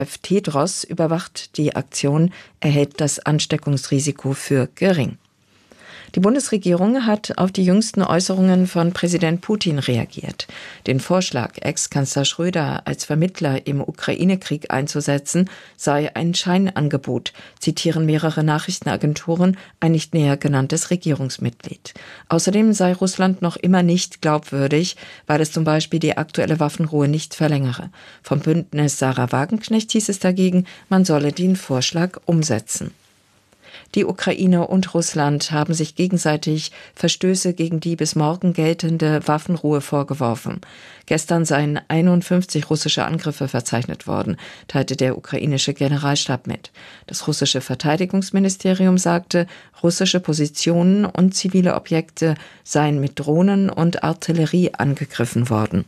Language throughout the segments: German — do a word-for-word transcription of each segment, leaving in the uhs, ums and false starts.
Tedros überwacht die Aktion, er hält das Ansteckungsrisiko für gering. Die Bundesregierung hat auf die jüngsten Äußerungen von Präsident Putin reagiert. Den Vorschlag, Ex-Kanzler Schröder als Vermittler im Ukraine-Krieg einzusetzen, sei ein Scheinangebot, zitieren mehrere Nachrichtenagenturen ein nicht näher genanntes Regierungsmitglied. Außerdem sei Russland noch immer nicht glaubwürdig, weil es zum Beispiel die aktuelle Waffenruhe nicht verlängere. Vom Bündnis Sarah Wagenknecht hieß es dagegen, man solle den Vorschlag umsetzen. Die Ukraine und Russland haben sich gegenseitig Verstöße gegen die bis morgen geltende Waffenruhe vorgeworfen. Gestern seien einundfünfzig russische Angriffe verzeichnet worden, teilte der ukrainische Generalstab mit. Das russische Verteidigungsministerium sagte, russische Positionen und zivile Objekte seien mit Drohnen und Artillerie angegriffen worden.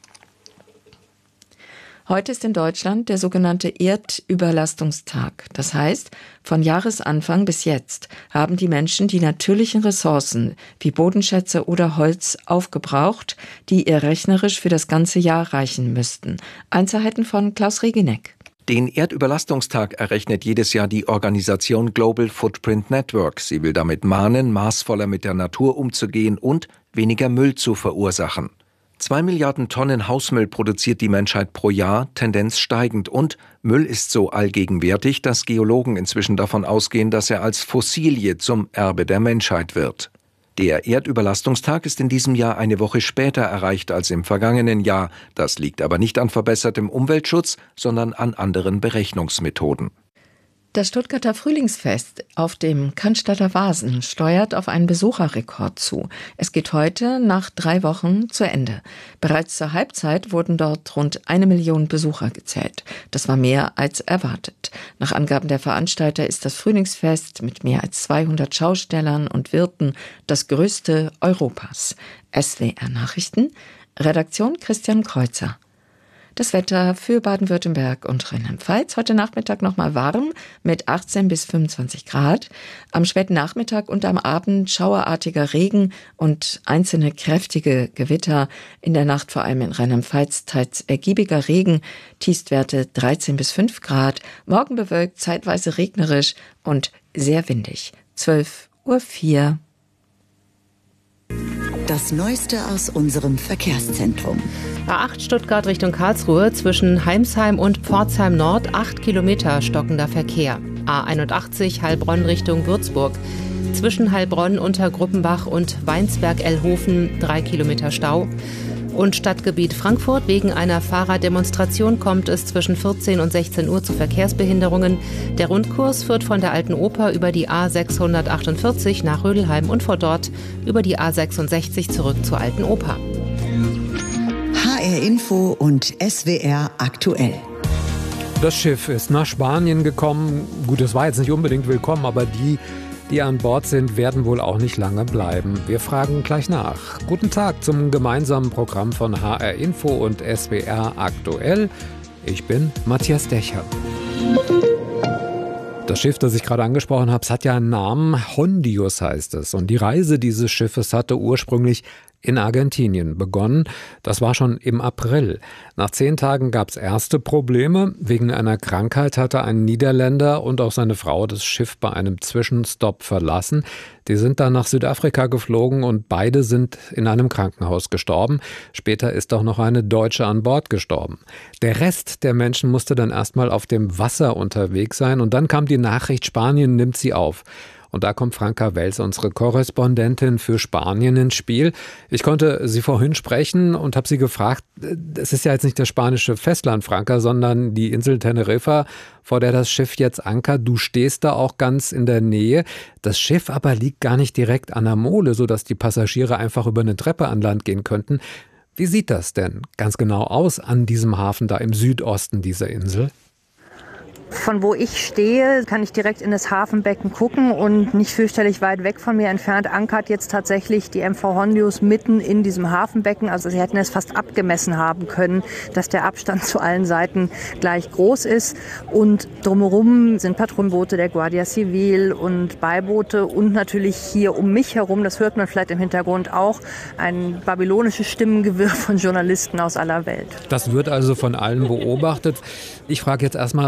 Heute ist in Deutschland der sogenannte Erdüberlastungstag. Das heißt, von Jahresanfang bis jetzt haben die Menschen die natürlichen Ressourcen wie Bodenschätze oder Holz aufgebraucht, die ihr rechnerisch für das ganze Jahr reichen müssten. Einzelheiten von Klaus Regineck. Den Erdüberlastungstag errechnet jedes Jahr die Organisation Global Footprint Network. Sie will damit mahnen, maßvoller mit der Natur umzugehen und weniger Müll zu verursachen. Zwei Milliarden Tonnen Hausmüll produziert die Menschheit pro Jahr, Tendenz steigend. Und Müll ist so allgegenwärtig, dass Geologen inzwischen davon ausgehen, dass er als Fossilie zum Erbe der Menschheit wird. Der Erdüberlastungstag ist in diesem Jahr eine Woche später erreicht als im vergangenen Jahr. Das liegt aber nicht an verbessertem Umweltschutz, sondern an anderen Berechnungsmethoden. Das Stuttgarter Frühlingsfest auf dem Cannstatter Wasen steuert auf einen Besucherrekord zu. Es geht heute nach drei Wochen zu Ende. Bereits zur Halbzeit wurden dort rund eine Million Besucher gezählt. Das war mehr als erwartet. Nach Angaben der Veranstalter ist das Frühlingsfest mit mehr als zweihundert Schaustellern und Wirten das größte Europas. S W R Nachrichten, Redaktion Christian Kreuzer. Das Wetter für Baden-Württemberg und Rheinland-Pfalz. Heute Nachmittag nochmal warm mit achtzehn bis fünfundzwanzig Grad. Am späten Nachmittag und am Abend schauerartiger Regen und einzelne kräftige Gewitter. In der Nacht vor allem in Rheinland-Pfalz teils ergiebiger Regen. Tiefstwerte dreizehn bis fünf Grad. Morgen bewölkt, zeitweise regnerisch und sehr windig. zwölf Uhr vier. Das Neueste aus unserem Verkehrszentrum. A acht Stuttgart Richtung Karlsruhe zwischen Heimsheim und Pforzheim Nord acht Kilometer stockender Verkehr. A einundachtzig Heilbronn Richtung Würzburg. Zwischen Heilbronn, Untergruppenbach und Weinsberg-Ellhofen drei Kilometer Stau. Und Stadtgebiet Frankfurt. Wegen einer Fahrraddemonstration kommt es zwischen vierzehn und sechzehn Uhr zu Verkehrsbehinderungen. Der Rundkurs führt von der Alten Oper über die A sechshundertachtundvierzig nach Rödelheim und von dort über die A sechsundsechzig zurück zur Alten Oper. H R Info und S W R aktuell. Das Schiff ist nach Spanien gekommen. Gut, es war jetzt nicht unbedingt willkommen, aber die, die an Bord sind, werden wohl auch nicht lange bleiben. Wir fragen gleich nach. Guten Tag zum gemeinsamen Programm von H R Info und S W R aktuell. Ich bin Matthias Dächer. Das Schiff, das ich gerade angesprochen habe, hat ja einen Namen. Hondius heißt es. Und die Reise dieses Schiffes hatte ursprünglich in Argentinien begonnen. Das war schon im April. Nach zehn Tagen gab es erste Probleme. Wegen einer Krankheit hatte ein Niederländer und auch seine Frau das Schiff bei einem Zwischenstopp verlassen. Die sind dann nach Südafrika geflogen und beide sind in einem Krankenhaus gestorben. Später ist auch noch eine Deutsche an Bord gestorben. Der Rest der Menschen musste dann erstmal auf dem Wasser unterwegs sein und dann kam die Nachricht, Spanien nimmt sie auf. Und da kommt Franka Wels, unsere Korrespondentin für Spanien, ins Spiel. Ich konnte sie vorhin sprechen und habe sie gefragt, es ist ja jetzt nicht das spanische Festland, Franka, sondern die Insel Teneriffa, vor der das Schiff jetzt ankert. Du stehst da auch ganz in der Nähe. Das Schiff aber liegt gar nicht direkt an der Mole, sodass die Passagiere einfach über eine Treppe an Land gehen könnten. Wie sieht das denn ganz genau aus an diesem Hafen da im Südosten dieser Insel? Von wo ich stehe, kann ich direkt in das Hafenbecken gucken und nicht fürchterlich weit weg von mir entfernt ankert jetzt tatsächlich die M V Hondius mitten in diesem Hafenbecken. Also sie hätten es fast abgemessen haben können, dass der Abstand zu allen Seiten gleich groß ist. Und drumherum sind Patrouillenboote der Guardia Civil und Beiboote und natürlich hier um mich herum, das hört man vielleicht im Hintergrund auch, ein babylonisches Stimmengewirr von Journalisten aus aller Welt. Das wird also von allen beobachtet. Ich frage jetzt erstmal,